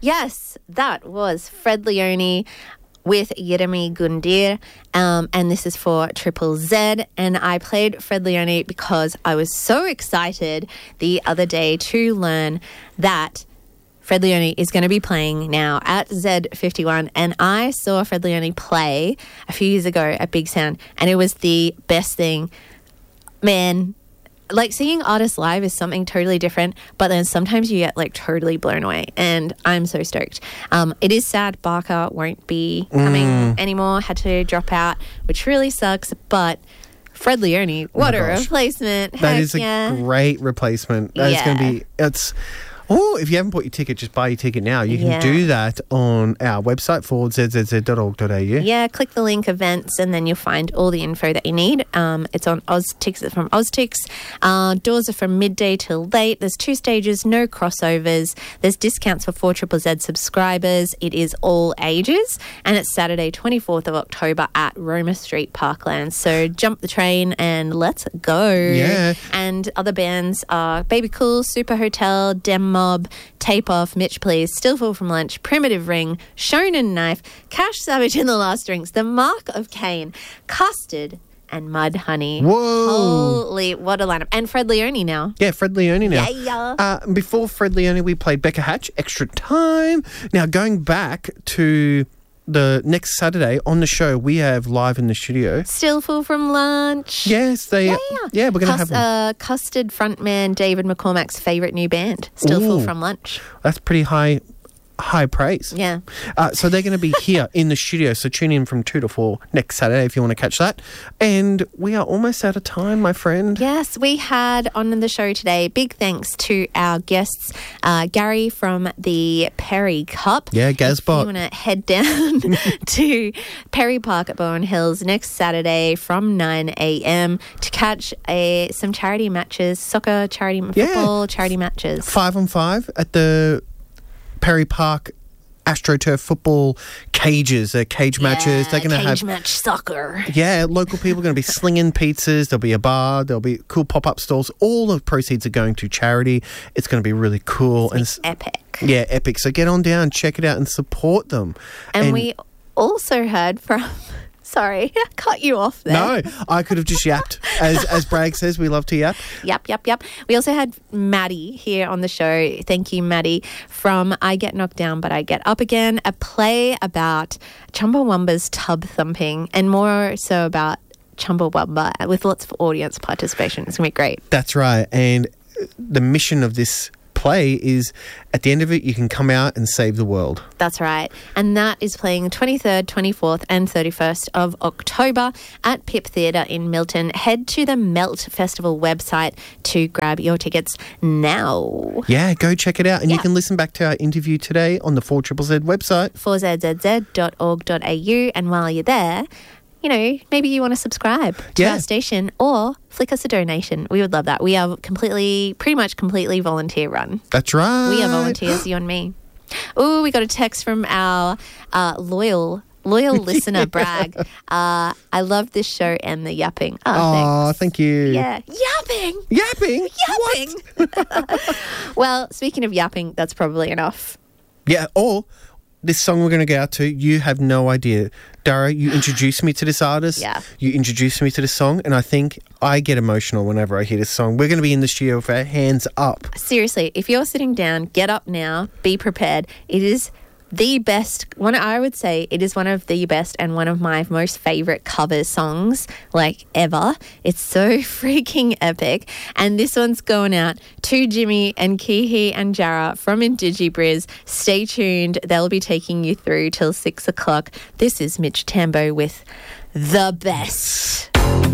Yes, that was Fred Leone with Yeremi Gundir, and this is for Triple Z. And I played Fred Leone because I was so excited the other day to learn that Fred Leone is going to be playing now at Z51. And I saw Fred Leone play a few years ago at Big Sound, and it was the best thing. Man, like seeing artists live is something totally different, but then sometimes you get like totally blown away, and I'm so stoked. It is sad Barker won't be coming anymore, had to drop out, which really sucks, but Fred Leone, what a replacement. That is a great replacement. That is going to be, if you haven't bought your ticket, just buy your ticket now. You can do that on our website, zzz.org.au. Yeah, click the link events and then you'll find all the info that you need. It's on OzTix. It's from OzTix. Doors are from midday till late. There's 2 stages, no crossovers. There's discounts for 4ZZZ subscribers. It is all ages. And it's Saturday, 24th of October at Roma Street, Parkland. So jump the train and let's go. Yeah. And other bands are Baby Cool, Super Hotel, Dem Mob, Tape Off, Mitch Please, Still Full from Lunch, Primitive Ring, Shonen Knife, Cash Savage and the Last Drinks, The Mark of Cain, Custard, and Mud Honey. Whoa. Holy, what a lineup. And Fred Leone now. Yeah, Fred Leone now. Yeah. Before Fred Leone, we played Becca Hatch, Extra Time. Now, going back to the next Saturday on the show, we have live in the studio. Still Full from Lunch. Yes, we're going to have them. Custard frontman David McCormack's favourite new band, Still Full from Lunch. That's pretty high praise. Yeah. So they're going to be here in the studio. So tune in from 2 to 4 next Saturday if you want to catch that. And we are almost out of time, my friend. Yes, we had on the show today, big thanks to our guests, Gary from the Perry Cup. Yeah, Gazbot. If you want to head down to Perry Park at Bowen Hills next Saturday from 9 a.m. to catch some charity matches, soccer, football charity matches. 5-on-5 at the Perry Park AstroTurf football cages, cage matches. They're going to have cage match soccer. Yeah, local people are going to be slinging pizzas. There'll be a bar. There'll be cool pop-up stalls. All the proceeds are going to charity. It's going to be really cool. It's epic. Yeah, epic. So get on down, check it out and support them. And we also heard from... Sorry, I cut you off there. No, I could have just yapped. As Bragg says, we love to yap. Yep. We also had Maddie here on the show. Thank you, Maddie, from I Get Knocked Down But I Get Up Again, a play about Chumbawamba's tub thumping and more so about Chumbawamba with lots of audience participation. It's going to be great. That's right. And the mission of this play is at the end of it you can come out and save the world. That's right. And that is playing 23rd, 24th and 31st of October at Pip Theatre in Milton. Head to the Melt Festival website to grab your tickets now. Yeah, go check it out. And you can listen back to our interview today on the 4ZZZ website. 4zzz.org.au. And while you're there, maybe you want to subscribe to our station or flick us a donation. We would love that. We are pretty much completely volunteer run. That's right. We are volunteers, you and me. Oh, we got a text from our loyal listener, Bragg. I love this show and the yapping. Oh, thank you. Yeah. Yapping. What? Well, speaking of yapping, that's probably enough. Yeah, or this song we're going to go out to, you have no idea. Dara, you introduced me to this artist. Yeah. You introduced me to this song, and I think I get emotional whenever I hear this song. We're going to be in the studio with our hands up. Seriously, if you're sitting down, get up now, be prepared. It is the best one. I would say it is one of the best and one of my most favorite cover songs ever. It's so freaking epic. And this one's going out to Jimmy and Kihi and Jara from Indigibriz. Stay tuned. They'll be taking you through till 6 o'clock. This is Mitch Tambo with The Best.